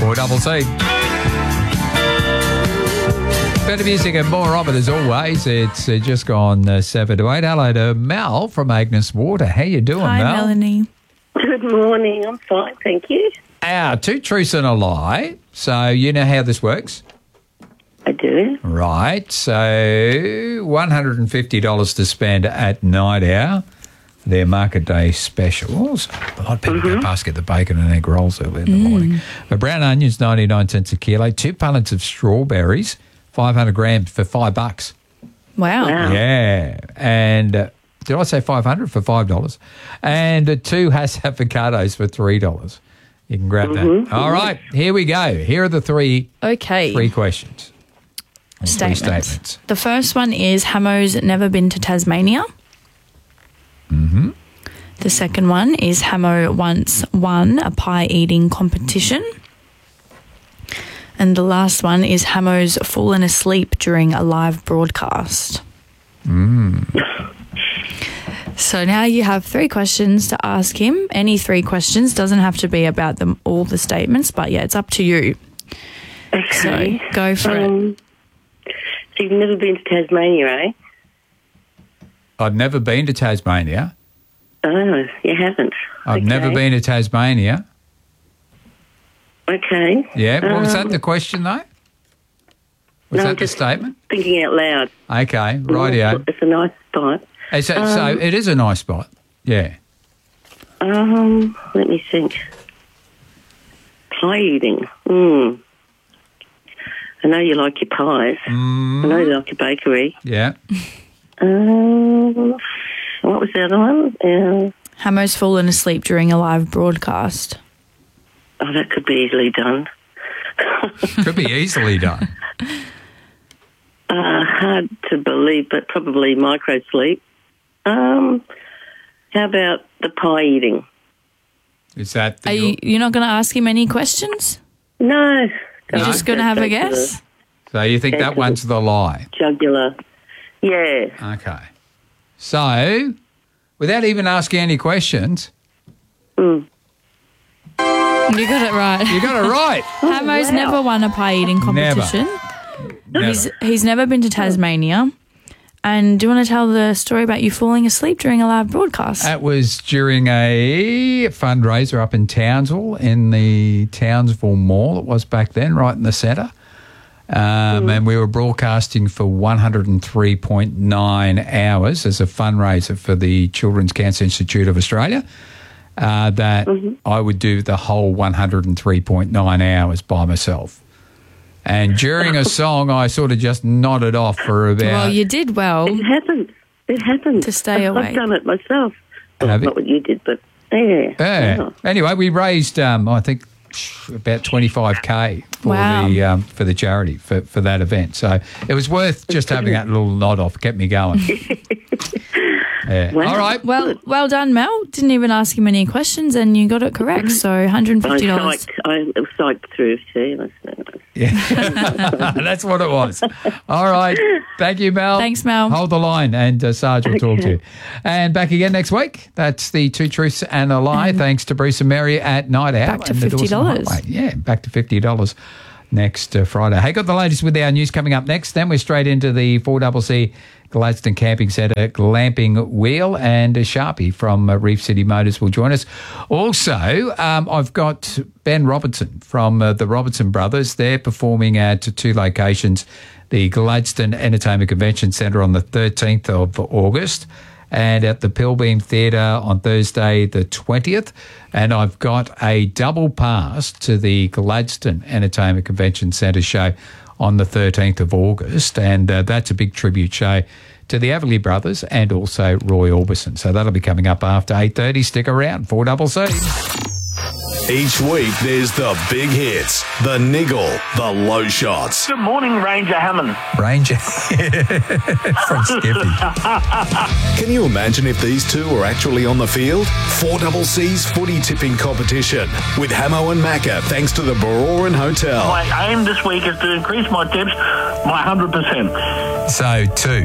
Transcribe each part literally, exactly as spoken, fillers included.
four double C. Better music and more of it as always. It's uh, just gone uh, seven to eight. Hello to Mel from Agnes Water. How you doing, Hi, Mel? Melanie. Good morning. I'm fine, thank you. Ah, two truths and a lie. So you know how this works? I do. Right. So one hundred fifty dollars to spend at Night Hour. Their market day specials. A lot of people Mm-hmm. go past get the bacon and egg rolls early in the morning. But brown onions, ninety-nine cents a kilo. Two punnets of strawberries, five hundred grams for five bucks. Wow. Wow. Yeah. And uh, did I say five hundred for five dollars? And uh, two Hass avocados for three dollars. You can grab Mm-hmm. that. All right. Here we go. Here are the three, Okay. three questions. Or three Statements. statements. The first one is Hamo's never been to Tasmania. Mm-hmm. The second one is Hamo once won a pie eating competition. And the last one is Hamo's fallen asleep during a live broadcast. So now you have three questions to ask him. Any three questions. Doesn't have to be about them all the statements, but yeah, it's up to you. So Okay. go for it. Um, so you've never been to Tasmania, eh? I've never been to Tasmania. Oh, you haven't. I've Okay. never been to Tasmania. Okay. Yeah. What was that Um, the question, though? Was no, that the just statement? Thinking out loud. Okay. Rightio. It's a nice spot. Hey, So, so it is a nice spot. Yeah. Um, let me think. Pie eating. Hmm. I know you like your pies. Mm, I know you like your bakery. yeah. Um, what was the other one? Uh, Hamo's fallen asleep during a live broadcast. oh, that could be easily done. Could be easily done. Uh, hard to believe, but probably micro sleep. Um, how about the pie eating? Is that the Are you, you're not going to ask him any questions? No. You're No? just going to have a guess? So you think that one's the lie? Jugular. Yeah. Okay. So, without even asking any questions, Mm. You got it right. you got it right. Hamo's wow. never won a pie eating Never. competition. Never. He's, he's never been to Tasmania. And do you want to tell the story about you falling asleep during a live broadcast? That was during a fundraiser up in Townsville, in the Townsville Mall. It was back then, right in the centre. Um, And we were broadcasting for one hundred three point nine hours as a fundraiser for the Children's Cancer Institute of Australia. Uh, that I would do the whole one hundred three point nine hours by myself. And during a song, I sort of just nodded off for about... well, you did well. It happens. It happens. To stay I've, awake. I've done it myself. Well, Have you? not what you did, but yeah. Yeah. Oh. Anyway, we raised, um, I think, about twenty-five K for Wow. the um, for the charity for, for that event. So it was worth just having that little nod off. Kept me going. Yeah. Wow. All right. Well, well done, Mel. Didn't even ask him any questions and you got it correct. So one hundred I fifty dollars. psyched, I was psyched through, see. That's, Yeah. That's what it was. All right. Thank you, Mel. Thanks, Mel. Hold the line and uh, Sarge will talk to you. And back again next week. That's the Two Truths and a Lie. Thanks to Bruce and Mary at Night Out. Back to and the fifty Dawson dollars. Highway. Yeah, back to fifty dollars next uh, Friday. Hey, got the latest with our news coming up next. Then we're straight into the four C C Gladstone Camping Centre Glamping Wheel, and a Sharpie from uh, Reef City Motors will join us. Also, um, I've got Ben Robertson from uh, the Robertson Brothers. They're performing at two locations, the Gladstone Entertainment Convention Centre on the thirteenth of August and at the Pilbeam Theatre on Thursday the twentieth. And I've got a double pass to the Gladstone Entertainment Convention Centre show on the thirteenth of August, and uh, that's a big tribute show to the Everly Brothers and also Roy Orbison. So that'll be coming up after eight thirty. Stick around, four C C. Each week, there's the big hits, the niggle, the low shots. Good morning, Ranger Hammond. Ranger from Skippy. Can you imagine if these two were actually on the field? four C C's footy tipping competition with Hamo and Macca, thanks to the Baroran Hotel. My aim this week is to increase my tips by one hundred percent. So, two.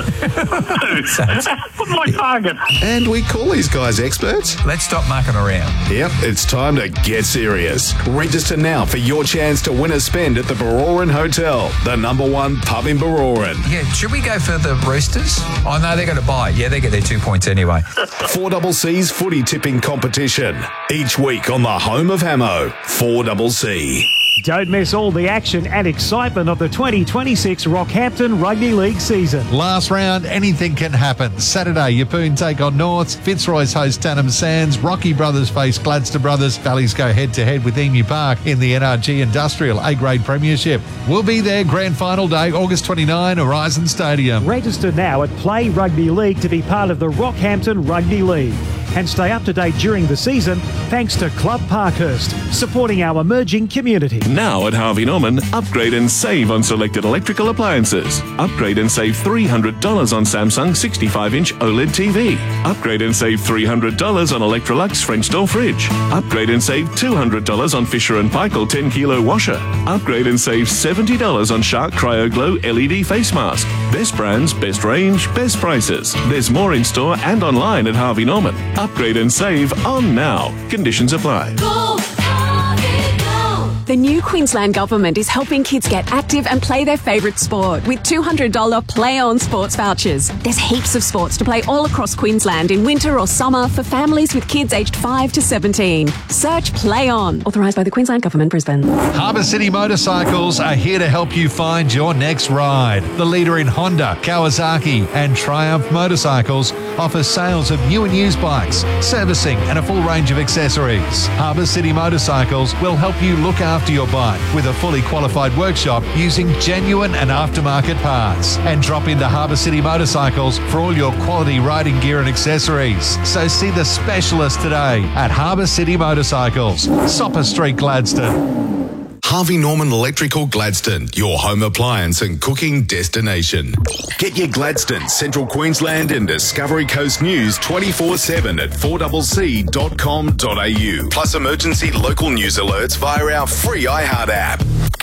so, What's my target? And we call these guys experts. let's stop mucking around. Yep, it's time to get serious. Register now for your chance to win a spend at the Baroran Hotel, the number one pub in Baroran. Yeah, should we go for the Roosters? Oh, no, they're going to buy. Yeah, they get their two points anyway. four C's footy tipping competition. Each week on the home of Hamo, four C. Don't miss all the action and excitement of the twenty twenty-six Rockhampton Rugby League season. Last round, anything can happen. Saturday, Yeppoon take on Norths, Fitzroy's host Tannum Sands, Rocky Brothers face Gladstone Brothers, Valleys go head-to-head with Emu Park in the N R G Industrial A-grade premiership. We'll be there grand final day, August twenty-ninth, Horizon Stadium. Register now at Play Rugby League to be part of the Rockhampton Rugby League. And stay up to date during the season thanks to Club Parkhurst, supporting our emerging community. Now at Harvey Norman, upgrade and save on selected electrical appliances. Upgrade and save three hundred dollars on Samsung sixty-five inch OLED T V. Upgrade and save three hundred dollars on Electrolux French door fridge. Upgrade and save two hundred dollars on Fisher and Paykel ten kilo washer. Upgrade and save seventy dollars on Shark Cryo Glow L E D face mask. Best brands, best range, best prices. There's more in store and online at Harvey Norman. Upgrade and save on now. Conditions apply. Go, Harvey, go. The new Queensland Government is helping kids get active and play their favourite sport with two hundred dollars Play On sports vouchers. There's heaps of sports to play all across Queensland in winter or summer for families with kids aged five to seventeen. Search Play On. Authorised by the Queensland Government, Brisbane. Harbour City Motorcycles are here to help you find your next ride. The leader in Honda, Kawasaki and Triumph motorcycles offers sales of new and used bikes, servicing and a full range of accessories. Harbour City Motorcycles will help you look after your bike with a fully qualified workshop using genuine and aftermarket parts. And drop into Harbour City Motorcycles for all your quality riding gear and accessories. So see the specialist today at Harbour City Motorcycles, Sopper Street, Gladstone. Harvey Norman Electrical Gladstone, your home appliance and cooking destination. Get your Gladstone, Central Queensland and Discovery Coast news twenty-four seven at four c c dot com dot a u. Plus emergency local news alerts via our free iHeart app.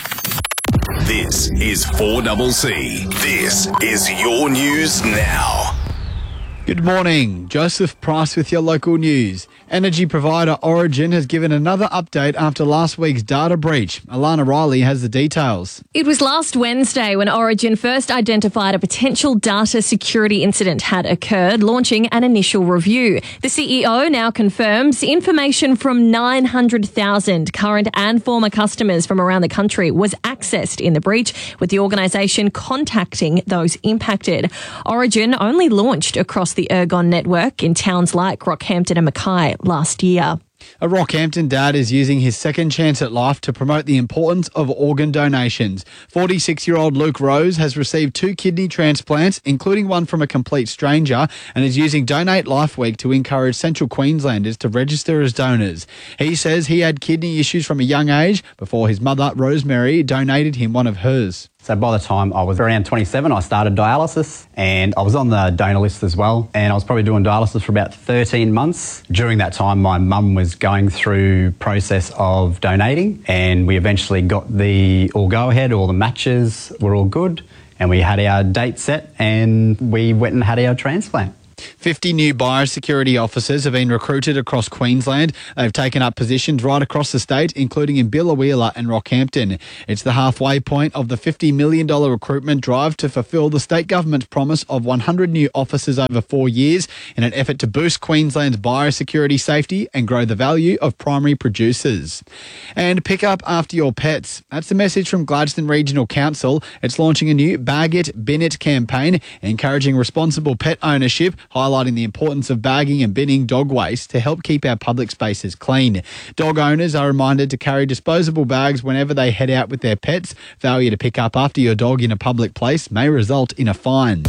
This is four C. This is your news now. Good morning. Joseph Price with your local news. Energy provider Origin has given another update after last week's data breach. Alana Riley has the details. It was last Wednesday when Origin first identified a potential data security incident had occurred, launching an initial review. The C E O now confirms information from nine hundred thousand current and former customers from around the country was accessed in the breach, with the organisation contacting those impacted. Origin only launched across the Ergon network in towns like Rockhampton and Mackay last year. A Rockhampton dad is using his second chance at life to promote the importance of organ donations. forty-six-year-old Luke Rose has received two kidney transplants, including one from a complete stranger, and is using Donate Life Week to encourage Central Queenslanders to register as donors. He says he had kidney issues from a young age before his mother, Rosemary, donated him one of hers. So by the time I was around twenty-seven, I started dialysis, and I was on the donor list as well. And I was probably doing dialysis for about thirteen months. During that time, my mum was going through process of donating, and we eventually got the all go ahead, all the matches were all good, and we had our date set, and we went and had our transplant. fifty new biosecurity officers have been recruited across Queensland. They've taken up positions right across the state, including in Biloela and Rockhampton. It's the halfway point of the fifty million dollars recruitment drive to fulfil the state government's promise of one hundred new officers over four years in an effort to boost Queensland's biosecurity safety and grow the value of primary producers. And pick up after your pets. That's the message from Gladstone Regional Council. It's launching a new Bag It, Bin It campaign, encouraging responsible pet ownership, highlighting the importance of bagging and binning dog waste to help keep our public spaces clean. Dog owners are reminded to carry disposable bags whenever they head out with their pets. Failure to pick up after your dog in a public place may result in a fine.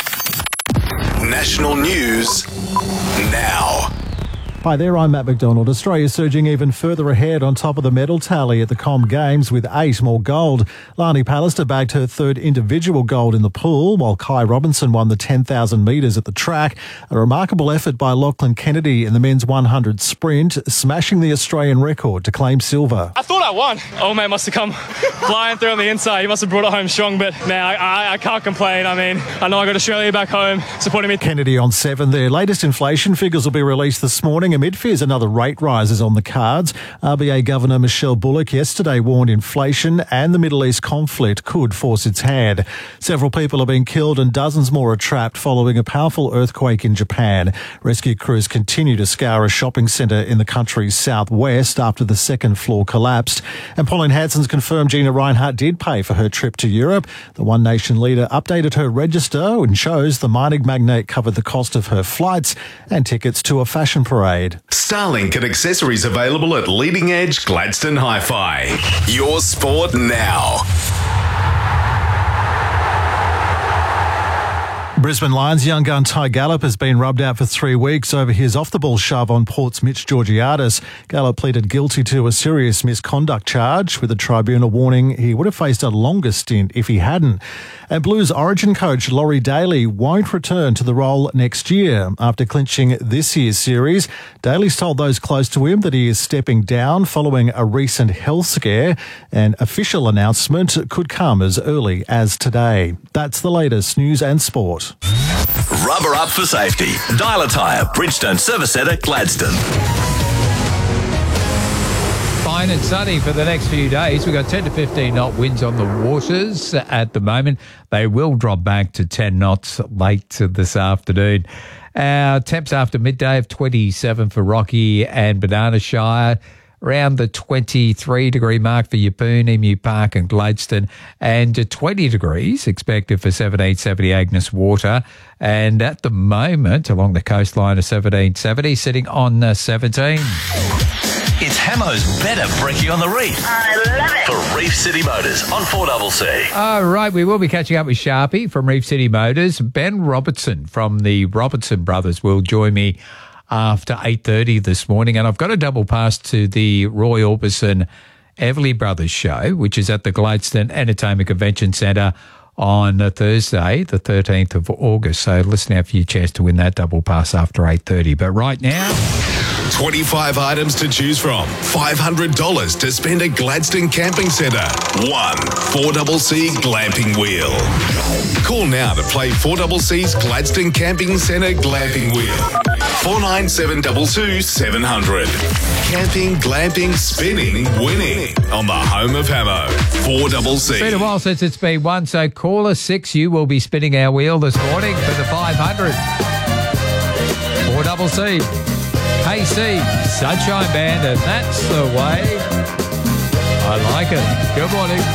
National news now. Hi there, I'm Matt McDonald. Australia surging even further ahead on top of the medal tally at the Com Games with eight more gold. Lani Pallister bagged her third individual gold in the pool, while Kai Robinson won the ten thousand metres at the track. A remarkable effort by Lachlan Kennedy in the men's one hundred sprint, smashing the Australian record to claim silver. I thought I won. Old mate must have come flying through on the inside. He must have brought it home strong, but man, I, I, I can't complain. I mean, I know I got Australia back home supporting me. Kennedy on seven. Their latest inflation figures will be released this morning amid fears another rate rise is on the cards. R B A Governor Michelle Bullock yesterday warned inflation and the Middle East conflict could force its hand. Several people have been killed and dozens more are trapped following a powerful earthquake in Japan. Rescue crews continue to scour a shopping centre in the country's southwest after the second floor collapsed. And Pauline Hanson's confirmed Gina Reinhardt did pay for her trip to Europe. The One Nation leader updated her register and shows the mining magnate covered the cost of her flights and tickets to a fashion parade. Starlink and accessories available at Leading Edge Gladstone Hi-Fi. Your sport now. Brisbane Lions young gun Ty Gallup has been rubbed out for three weeks over his off-the-ball shove on Port's Mitch Georgiadis. Gallup pleaded guilty to a serious misconduct charge, with the tribunal warning he would have faced a longer stint if he hadn't. And Blues Origin coach Laurie Daly won't return to the role next year. After clinching this year's series, Daly's told those close to him that he is stepping down following a recent health scare. An official announcement could come as early as today. That's the latest news and sport. Rubber up for safety. Dial a Tyre, Bridgestone Service Centre, Gladstone. Fine and sunny for the next few days. We've got ten to fifteen knot winds on the waters at the moment. They will drop back to ten knots late this afternoon. Our temps after midday of twenty-seven for Rocky and Banana Shire. Around the twenty-three degree mark for Yeppoon, Emu Park and Gladstone, and twenty degrees expected for seventeen seventy Agnes Water. And at the moment, along the coastline of seventeen seventy, sitting on uh, seventeen. It's Hamo's Better Brekkie on the Reef. I love it. For Reef City Motors on four C C. All right, we will be catching up with Sharpie from Reef City Motors. Ben Robertson from the Robertson Brothers will join me after eight thirty this morning. And I've got a double pass to the Roy Orbison Everly Brothers show, which is at the Gladstone Entertainment Convention Centre on Thursday, the thirteenth of August. So listen out for your chance to win that double pass after eight thirty. But right now, twenty-five items to choose from. five hundred dollars to spend at Gladstone Camping Centre. One four C C Glamping Wheel. Call now to play four C C's Gladstone Camping Centre Glamping Wheel. four nine seven two two seven hundred. Camping, glamping, spinning, winning on the home of Hamo. four C C. It's been a while since it's been won, so caller six, you will be spinning our wheel this morning for the five hundred. four C C. K C, Sunshine Band, and that's the way I like it. Good morning.